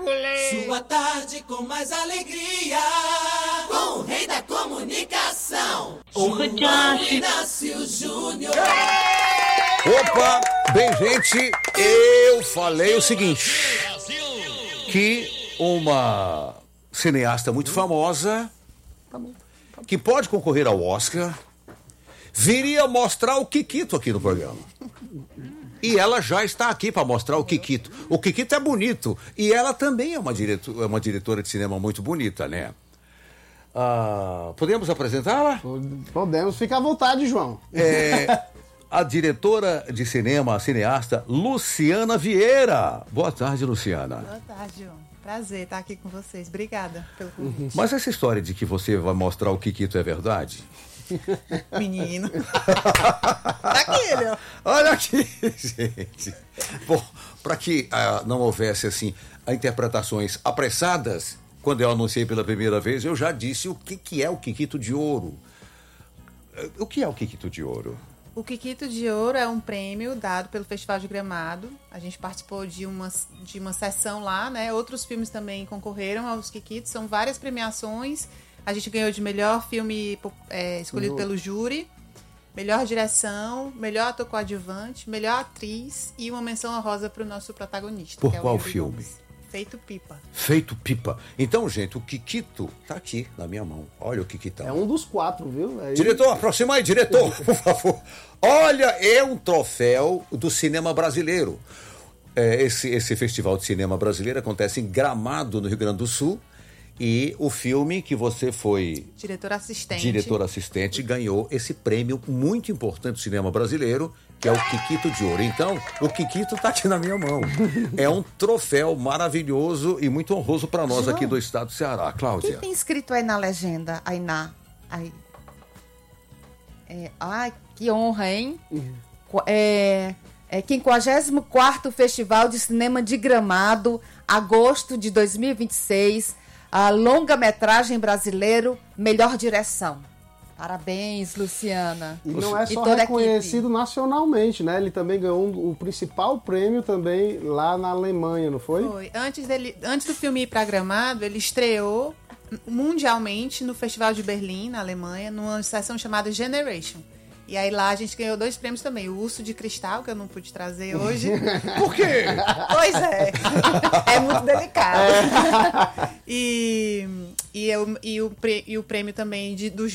Sagulê. Sua tarde com mais alegria, com o rei da comunicação, João Inácio Júnior. Opa, bem, gente, eu falei o seguinte, que uma cineasta muito famosa, que pode concorrer ao Oscar, viria mostrar o Kikito aqui no programa. E ela já está aqui para mostrar o Kikito. O Kikito é bonito. E ela também é uma diretora de cinema muito bonita, né? Podemos apresentá-la? Podemos, fica à vontade, João. A diretora de cinema, a cineasta Luciana Vieira. Boa tarde, Luciana. Boa tarde, João. Prazer estar aqui com vocês. Obrigada pelo convite. Mas essa história de que você vai mostrar o Kikito é verdade? Menino. Aqui, meu. Olha aqui, gente. Bom, para que não houvesse, assim, interpretações apressadas, quando eu anunciei pela primeira vez, eu já disse o que é o Kikito de Ouro. O que é o Kikito de Ouro? O Kikito de Ouro é um prêmio dado pelo Festival de Gramado. A gente participou de uma sessão lá, né? Outros filmes também concorreram aos Kikitos. São várias premiações. A gente ganhou de melhor filme escolhido pelo júri, melhor direção, melhor ator coadjuvante, melhor atriz e uma menção honrosa para o nosso protagonista. Por que é qual o Yuri filme? Gomes. Feito Pipa. Feito Pipa. Então, gente, o Kikito tá aqui na minha mão. Olha o Kikitão. É um dos 4, viu? Diretor, aproxima aí, diretor, por favor. Olha, é um troféu do cinema brasileiro. Esse festival de cinema brasileiro acontece em Gramado, no Rio Grande do Sul. E o filme que você foi diretor assistente ganhou esse prêmio muito importante do cinema brasileiro, que é o Kikito de Ouro. Então, o Kikito está aqui na minha mão. É um troféu maravilhoso e muito honroso para nós aqui do estado do Ceará. Cláudia. O que tem escrito aí na legenda, Ainá? Ai, que honra, hein? 54º Festival de Cinema de Gramado, agosto de 2026. A longa-metragem brasileiro, melhor direção. Parabéns, Luciana. E não é só reconhecido nacionalmente, né? Ele também ganhou o principal prêmio também lá na Alemanha, não foi? Foi. Antes do filme ir para Gramado, ele estreou mundialmente no Festival de Berlim, na Alemanha, numa sessão chamada Generation. E aí lá a gente ganhou 2 prêmios também. O Urso de Cristal, que eu não pude trazer hoje. Por quê? Pois é. É muito delicado. E o prêmio também